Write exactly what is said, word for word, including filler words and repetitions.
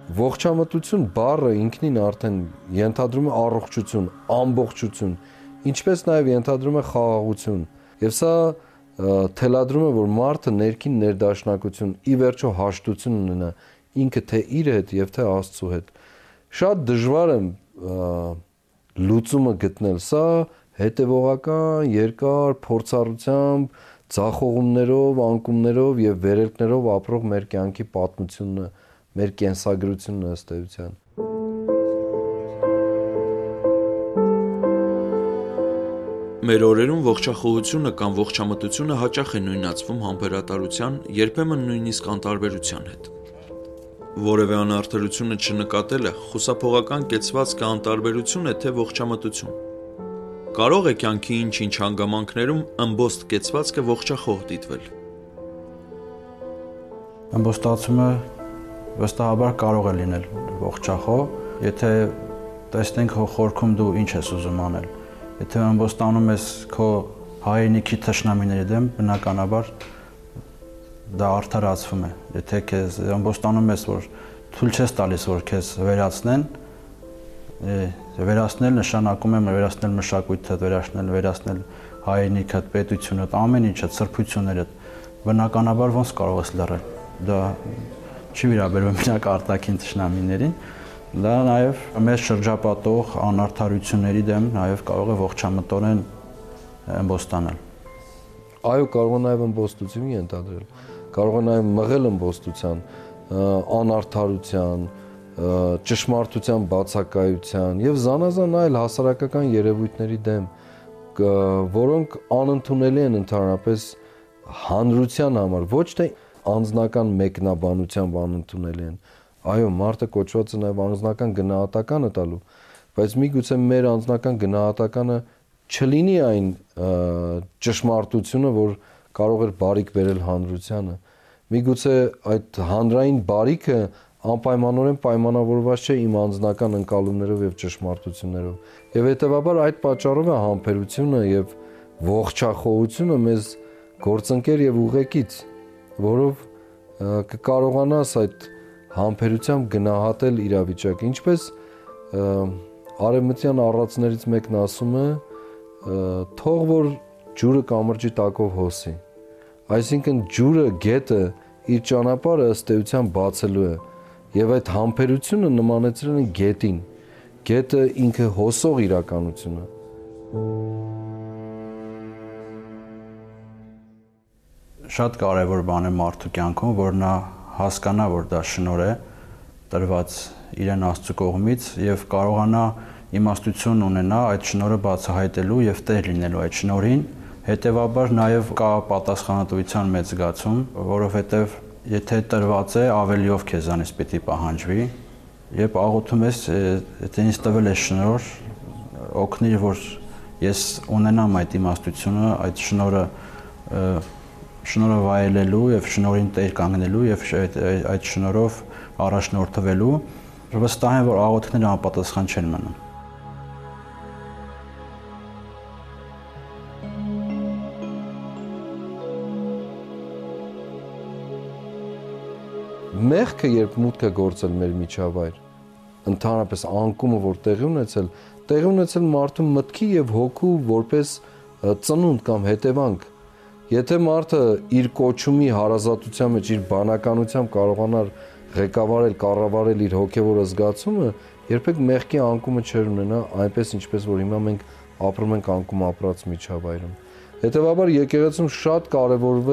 Ողջամտություն բառը ինքնին արդեն ենթադրում է առողջություն, ամբողջություն, ինչպես նաև ենթադրում է խաղաղություն։ Եվ սա թելադրում է, որ մարդը ներքին ներդաշնակություն, ի վերջո հաշտություն ունենա ինքը թե իր հետ եւ թե Աստծո հետ։ Շատ դժվար է լուծումը գտնել, սա հետևողական, երկար փորձառությամբ, ձախողումներով, անկումներով եւ վերելքներով ապրող մեր կյանքի պատմությունն է, մեր կենսագրությունն ըստ էության։ Մեր օրերում ողջախոհությունը կամ ողջամտությունը հաճախ է նույնացվում համբերատարության, երբեմն նույնիսկ անտարբերության հետ։ Որևէ անարդարությունը չնկատելը խուսափողական կեցվածքը անտարբերություն է, թե ողջամտություն։ Կարող է կյանքի ինչ-ինչ հանգամանքներում ըմբոստ կեցվածքը ողջախոհ դիտվել։ Ըմբոստացումը վստահաբար կարող է լինել ողջախոհ, եթե տեսնենք քո խորքում դու ինչ ես ուզում անել։ Եթե ըմբոստանում ես քո հայրենիքի թշնամիների դեմ, բնականաբար դա արդարացվում է։ Եթե քեզ ըմբոստանում ես, որ թույլ չես տալիս, որ քեզ վերացնեն, վերացնել նշանակում է վերացնել մշակույթը, վերացնել, վերացնել հայրենիքդ, պետությունդ, ամեն ինչը, սրբություններդ, բնականաբար ոնց կարող ես լռել։ Դա չի վերաբերվում միակ արտաքին թշնամիներին, դա նաև մեզ շրջապատող անարդարությունների դեմ նաև կարող է ողջամտորեն ըմբոստանալ։ Այո, կարող է նաև ըմբոստություն ենթադրել, կարող է նաև մղել ըմբոստության, անարդարության, ճշմարտության բացակայության եւ զանազան այլ հասարակական երևույթների դեմ, որոնք անընդունելի են ընդհանրապես հանրության համար, ոչ թե անձնական մեկնաբանությամբ անընդունելի են։ Այո, մարդը կոչված է նաև անձնական գնահատականը տալու, բայց միգուցե մեր անձնական գնահատականը չլինի այն ճշմարտությունը, որ կարող էր բարիք բերել հանրությանը։ Միգուցե այդ հանրային բարիքը անպայմանորեն պայմանավորված չէ իմ անձնական ընկալումներով եւ ճշմարտություններով։ Եվ հետեւաբար այդ պատճառով է համբերությունը եւ ողջախոհությունը մեզ գործընկեր եւ ուղեկից, որով կկարողանաս այդ համբերությամբ գնահատել իրավիճակը, ինչպես արևմտյան առածներից մեկն ասում է, թող որ ջուրը կամրջի տակով հոսի, այսինքն ջուրը, գետը իր ճանապարհը ըստ էության բացելու է, եւ այդ համբերությունը նմանեցրել են գետին, գետը ինքը հոսող իրականություն է։ Շատ կարևոր բան է մարդու կյանքում, որ նա հասկանա, որ դա շնորհ է տրված իրեն Աստծո կողմից եւ կարողանա իմաստություն ունենա այդ շնորհը բացահայտելու եւ տեր լինելու այդ շնորհին, հետեւաբար նաեւ կա պատասխանատվության մեծ զգացում, որովհետեւ եթե տրված է, ավելիով քեզանից պիտի պահանջվի եւ աղոթում ես, եթե ինձ տվել է շնորհ, օգնիր, որ ես ունենամ այդ իմաստությունը, այդ շնորհը շնորհը վայելելու եւ շնորհին տեր կանգնելու եւ այդ շնորհով առաջնորդվելու, վստահ եմ, որ աղոթքները անպատասխան չեն մնում։ Մեղքը երբ մուտք է գործել մեր միջավայր, ընդհանրապես անկումը, որ տեղի ունեցել, տեղի ունեցել մարդու մտքի եւ հոգու որպես ծնունդ կամ հետևանք։ Եթե մարդը իր կոչումի հարազատության մեջ, իր բանականությամբ կարողանար ղեկավարել, կառավարել իր հոգևոր զգացումը, երբեք մեղքի անկումը չեր ունենա, այնպես ինչպես որ հիմա մենք ապրում ենք անկում ապրած միջավայրում։ Հետևաբար եկեղեցում շատ կարևորվել